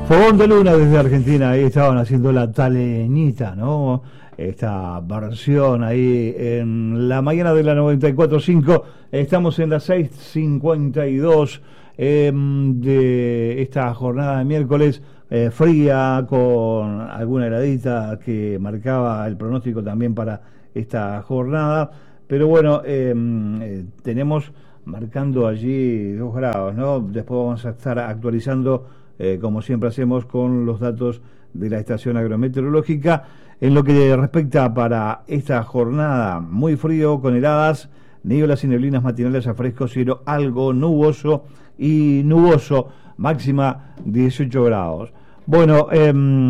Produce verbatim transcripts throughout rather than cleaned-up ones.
Fogón de Luna desde Argentina, ahí estaban haciendo la taleñita, ¿no? Esta versión ahí en la mañana de la noventa y cuatro punto cinco. Estamos en las seis cincuenta y dos eh, de esta jornada de miércoles eh, fría, con alguna heladita que marcaba el pronóstico también para esta jornada. Pero bueno, eh, eh, tenemos marcando allí dos grados, ¿no? Después vamos a estar actualizando, eh, como siempre hacemos, con los datos de la estación agrometeorológica. En lo que respecta para esta jornada, muy frío, con heladas, nieblas y neblinas matinales a fresco, cielo algo nuboso y nuboso, máxima dieciocho grados. Bueno, eh,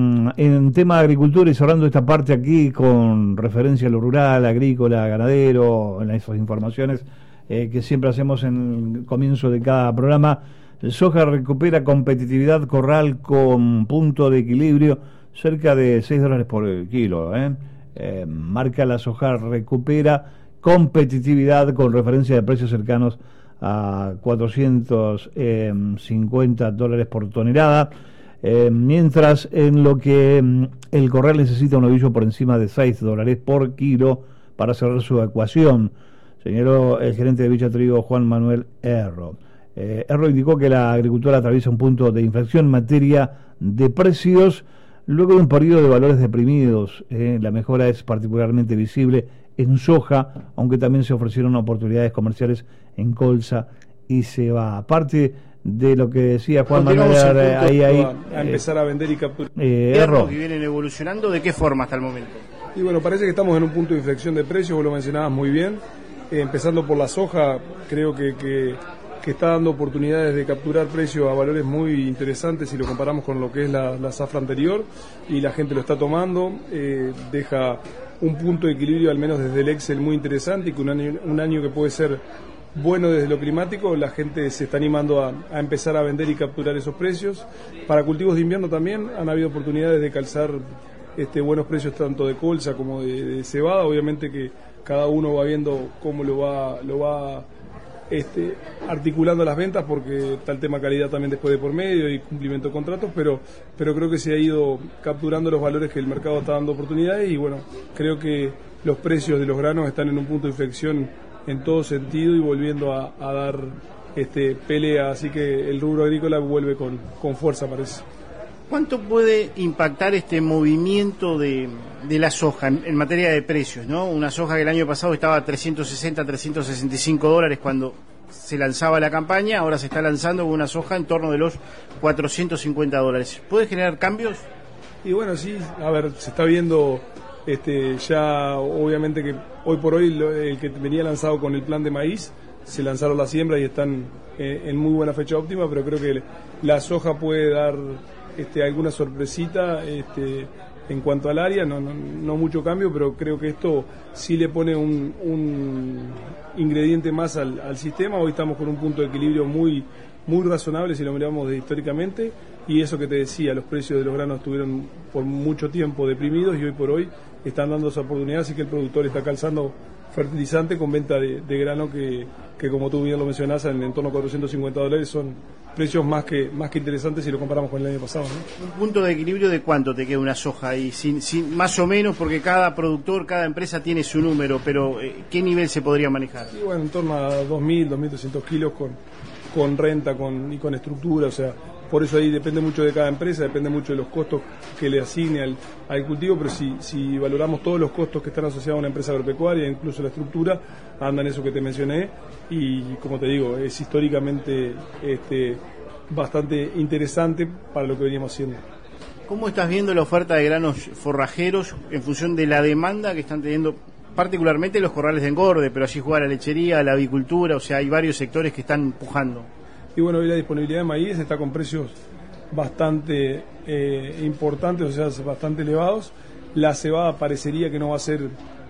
en tema de agricultura y cerrando esta parte aquí con referencia a lo rural, agrícola, ganadero, en esas informaciones eh, que siempre hacemos en el comienzo de cada programa, el soja recupera competitividad, corral con punto de equilibrio, cerca de seis dólares por kilo. ¿eh? Eh, marca la soja recupera competitividad con referencia de precios cercanos a cuatrocientos cincuenta dólares por tonelada, eh, mientras en lo que mm, el corral necesita un novillo por encima de seis dólares por kilo para cerrar su ecuación, señaló el gerente de Villa Trigo, Juan Manuel Erro. Eh, Erro indicó que la agricultura atraviesa un punto de inflexión en materia de precios luego de un periodo de valores deprimidos. Eh, la mejora es particularmente visible en soja, aunque también se ofrecieron oportunidades comerciales en colza y cebada. Aparte de lo que decía Juan Manuel, eh, ahí, ahí a, a empezar eh, a vender y capturar. Eh, Erro, que vienen evolucionando, ¿de qué forma hasta el momento? Y bueno, parece que estamos en un punto de inflexión de precios, vos lo mencionabas muy bien. Eh, empezando por la soja, creo que, que, que está dando oportunidades de capturar precios a valores muy interesantes si lo comparamos con lo que es la, la zafra anterior, y la gente lo está tomando, eh, deja un punto de equilibrio al menos desde el Excel muy interesante, y que un año, un año que puede ser bueno desde lo climático, la gente se está animando a, a empezar a vender y capturar esos precios. Para cultivos de invierno también han habido oportunidades de calzar este, buenos precios tanto de colza como de, de cebada. Obviamente que cada uno va viendo cómo lo va, lo va este, articulando las ventas, porque está el tema calidad también después de por medio y cumplimiento de contratos, pero, pero creo que se ha ido capturando los valores que el mercado está dando oportunidades, y bueno, creo que los precios de los granos están en un punto de inflexión en todo sentido y volviendo a, a dar este, pelea, así que el rubro agrícola vuelve con, con fuerza, parece. ¿Cuánto puede impactar este movimiento de, de la soja en, en materia de precios, ¿no? Una soja que el año pasado estaba a trescientos sesenta, trescientos sesenta y cinco dólares cuando se lanzaba la campaña, ahora se está lanzando con una soja en torno de los cuatrocientos cincuenta dólares. ¿Puede generar cambios? Y bueno, sí, a ver, se está viendo este, ya, obviamente que hoy por hoy lo, el que venía lanzado con el plan de maíz, se lanzaron las siembras y están eh, en muy buena fecha óptima, pero creo que la soja puede dar Este, alguna sorpresita este, en cuanto al área, no, no, no mucho cambio, pero creo que esto sí le pone un, un ingrediente más al, al sistema. Hoy estamos con un punto de equilibrio muy, muy razonable si lo miramos de, históricamente, y eso que te decía, los precios de los granos estuvieron por mucho tiempo deprimidos y hoy por hoy están dando esa oportunidad, así que el productor está calzando fertilizante con venta de, de grano que, que como tú bien lo mencionás, en, en torno a cuatrocientos cincuenta dólares son precios más que más que interesantes si lo comparamos con el año pasado, ¿no? ¿Un punto de equilibrio de cuánto te queda una soja ahí? Sin, sin, más o menos, porque cada productor, cada empresa tiene su número, pero eh, ¿qué nivel se podría manejar? Y bueno, en torno a dos mil, dos mil doscientos kilos con, con renta con, y con estructura, o sea, por eso ahí depende mucho de cada empresa, depende mucho de los costos que le asigne al, al cultivo, pero si, si valoramos todos los costos que están asociados a una empresa agropecuaria, incluso la estructura, andan eso que te mencioné, y como te digo, es históricamente este, bastante interesante para lo que veníamos haciendo. ¿Cómo estás viendo la oferta de granos forrajeros en función de la demanda que están teniendo particularmente los corrales de engorde, pero allí juega la lechería, la avicultura, o sea, hay varios sectores que están empujando? Y bueno, hoy la disponibilidad de maíz está con precios bastante eh, importantes, o sea, bastante elevados. La cebada parecería que no va a ser,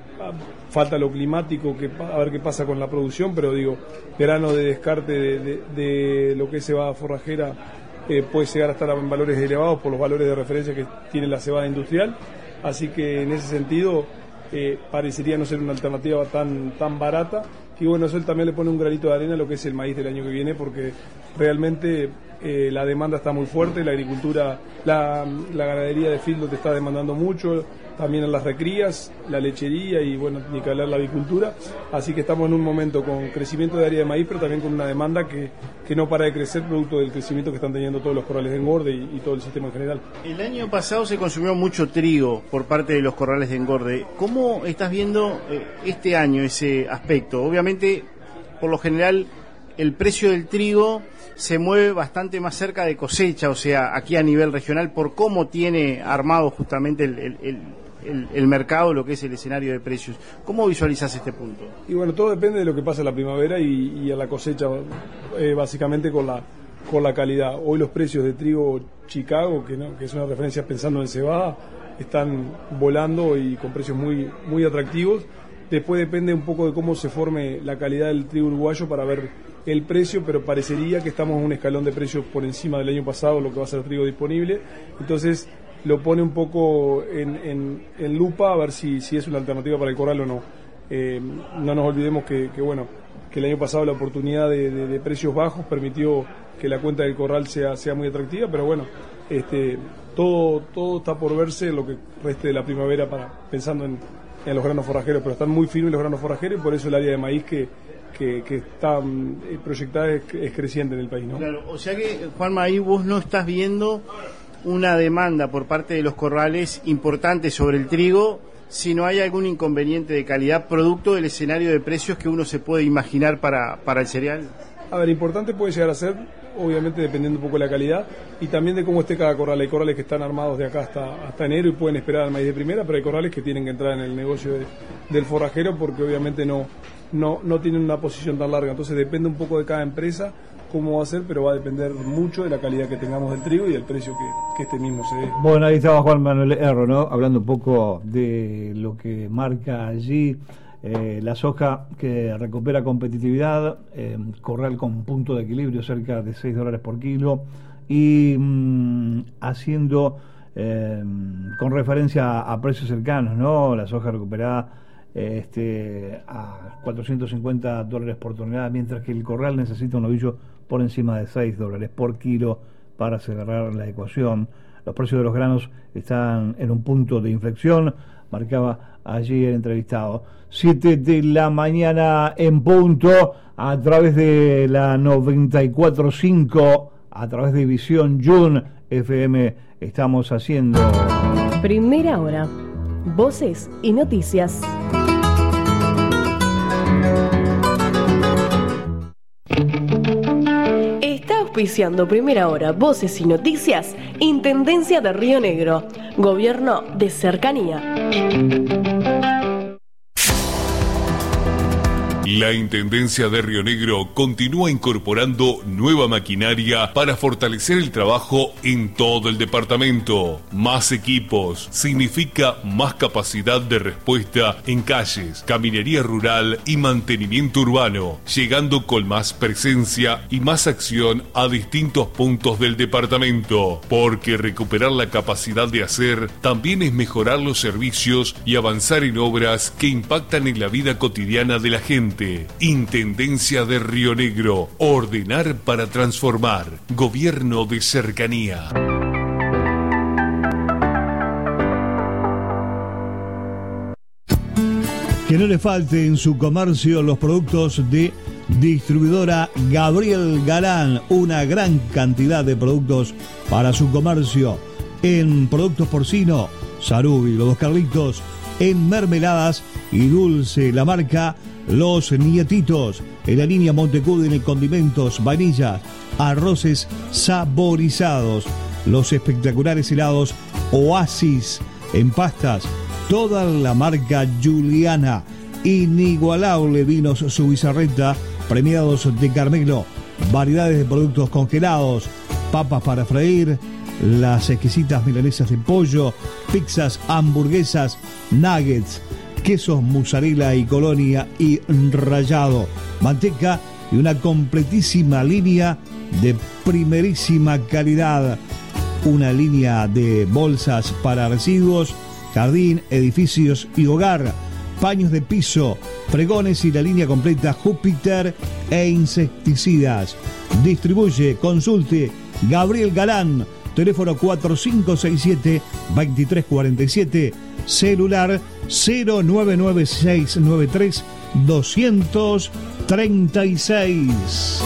falta lo climático, que a ver qué pasa con la producción, pero digo, grano de descarte de, de, de lo que es cebada forrajera eh, puede llegar a estar en valores elevados por los valores de referencia que tiene la cebada industrial, así que en ese sentido eh, parecería no ser una alternativa tan, tan barata. Y bueno, eso también le pone un granito de arena a lo que es el maíz del año que viene, porque realmente eh, la demanda está muy fuerte, la agricultura, la, la ganadería de fildo te está demandando mucho, también en las recrías, la lechería y bueno, ni que hablar la avicultura, así que estamos en un momento con crecimiento de área de maíz, pero también con una demanda que, que no para de crecer producto del crecimiento que están teniendo todos los corrales de engorde y, y todo el sistema en general. El año pasado se consumió mucho trigo por parte de los corrales de engorde. ¿Cómo estás viendo eh, este año ese aspecto? Obviamente, por lo general, el precio del trigo se mueve bastante más cerca de cosecha, o sea, aquí a nivel regional, por cómo tiene armado justamente el, el, el El, el mercado, lo que es el escenario de precios. ¿Cómo visualizas este punto? Y bueno, todo depende de lo que pasa en la primavera y, y a la cosecha, eh, básicamente con la con la calidad. Hoy los precios de trigo Chicago, que, no, que es una referencia pensando en cebada, están volando y con precios muy, muy atractivos. Después depende un poco de cómo se forme la calidad del trigo uruguayo para ver el precio, pero parecería que estamos en un escalón de precios por encima del año pasado, lo que va a ser el trigo disponible. Entonces lo pone un poco en, en, en lupa a ver si, si es una alternativa para el corral o no. Eh, no nos olvidemos que, que bueno que el año pasado la oportunidad de, de, de precios bajos permitió que la cuenta del corral sea, sea muy atractiva, pero bueno, este, todo, todo está por verse en lo que reste de la primavera para pensando en, en los granos forrajeros, pero están muy firmes los granos forrajeros y por eso el área de maíz que Que, que está eh, proyectada es, es creciente en el país, ¿no? Claro, o sea que, Juanma, ahí vos no estás viendo una demanda por parte de los corrales importante sobre el trigo, si no hay algún inconveniente de calidad producto del escenario de precios que uno se puede imaginar para, para el cereal. A ver, importante puede llegar a ser, obviamente dependiendo un poco de la calidad y también de cómo esté cada corral. Hay corrales que están armados de acá hasta, hasta enero y pueden esperar al maíz de primera, pero hay corrales que tienen que entrar en el negocio de, del forrajero porque obviamente no, no, no tienen una posición tan larga. Entonces depende un poco de cada empresa cómo va a ser, pero va a depender mucho de la calidad que tengamos del trigo y el precio que, que este mismo se dé. Bueno, ahí estaba Juan Manuel Erro, ¿no? Hablando un poco de lo que marca allí eh, la soja que recupera competitividad, eh, corral con punto de equilibrio cerca de seis dólares por kilo y mmm, haciendo eh, con referencia a precios cercanos, ¿no? La soja recuperada este a cuatrocientos cincuenta dólares por tonelada, mientras que el corral necesita un novillo por encima de seis dólares por kilo para cerrar la ecuación. Los precios de los granos están en un punto de inflexión, marcaba allí el entrevistado. Siete de la mañana en punto, a través de la noventa y cuatro punto cinco, a través de Visión Jun F M, estamos haciendo Primera Hora, voces y noticias. Está auspiciando Primera Hora, voces y noticias, Intendencia de Río Negro, Gobierno de Cercanía. La Intendencia de Río Negro continúa incorporando nueva maquinaria para fortalecer el trabajo en todo el departamento. Más equipos significa más capacidad de respuesta en calles, caminería rural y mantenimiento urbano, llegando con más presencia y más acción a distintos puntos del departamento, porque recuperar la capacidad de hacer también es mejorar los servicios y avanzar en obras que impactan en la vida cotidiana de la gente. Intendencia de Río Negro, ordenar para transformar, Gobierno de Cercanía. Que no le falte en su comercio los productos de distribuidora Gabriel Galán, una gran cantidad de productos para su comercio, en productos porcino, Sarubi, los dos Carlitos, en mermeladas y dulce, la marca Los Nietitos, en la línea Montecudine, en condimentos, vainillas, arroces saborizados, los espectaculares helados Oasis, en pastas, toda la marca Juliana, inigualable vinos Subizarreta, premiados de Carmelo, variedades de productos congelados, papas para freír, las exquisitas milanesas de pollo, pizzas, hamburguesas, nuggets, quesos mozzarella y colonia y rallado, manteca y una completísima línea de primerísima calidad, una línea de bolsas para residuos, jardín, edificios y hogar, paños de piso, fregones y la línea completa Júpiter e insecticidas. Distribuye, consulte Gabriel Galán, teléfono cuatro cinco seis siete, dos tres cuatro siete, celular cero nueve nueve seis nueve tres dos tres seis.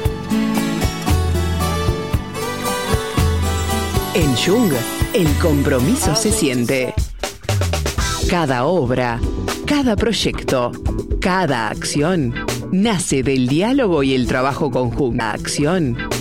En Jung, el compromiso se siente. Cada obra, cada proyecto, cada acción nace del diálogo y el trabajo conjunto. Acción